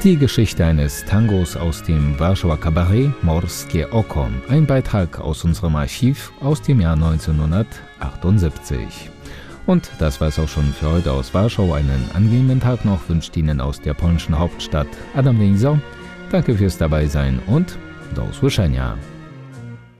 Die Geschichte eines Tangos aus dem Warschauer Kabarett Morskie Oko, ein Beitrag aus unserem Archiv aus dem Jahr 1978. Und das war es auch schon für heute aus Warschau. Einen angenehmen Tag noch wünscht Ihnen aus der polnischen Hauptstadt Adam Lejzo. Danke fürs Dabeisein und do usłyszenia.